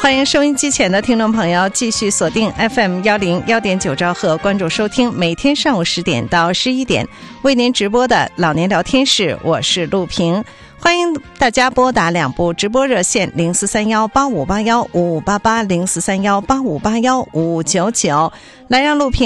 欢迎收音机前的听众朋友继续锁定 FM101.9兆赫，关注收听每天上午10点到11点为您直播的老年聊天室，我是陆平。欢迎大家拨打2部直播热线043185815588 043185815599，来让陆平